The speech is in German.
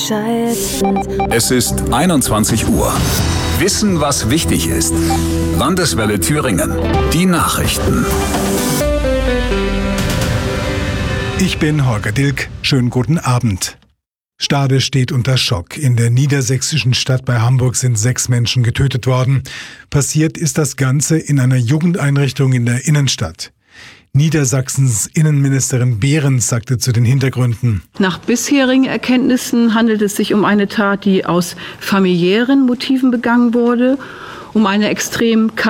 Bescheid. Es ist 21 Uhr. Wissen, was wichtig ist. Landeswelle Thüringen. Die Nachrichten. Ich bin Holger Dilk. Schönen guten Abend. Stade steht unter Schock. In der niedersächsischen Stadt bei Hamburg sind 6 Menschen getötet worden. Passiert ist das Ganze in einer Jugendeinrichtung in der Innenstadt. Niedersachsens Innenministerin Behrens sagte zu den Hintergründen: Nach bisherigen Erkenntnissen handelt es sich um eine Tat, die aus familiären Motiven begangen wurde, um eine extrem